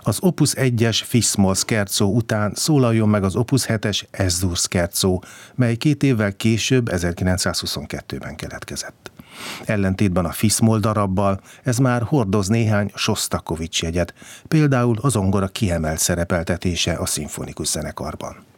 Az Opus 1-es Fis-moll scherzo után szólaljon meg az Opus 7-es Es-dur scherzo, mely 2 évvel később, 1922-ben keletkezett. Ellentétben a Fis-moll darabbal ez már hordoz néhány Sosztakovics jegyet, például a zongora kiemelt szerepeltetése a szimfonikus zenekarban.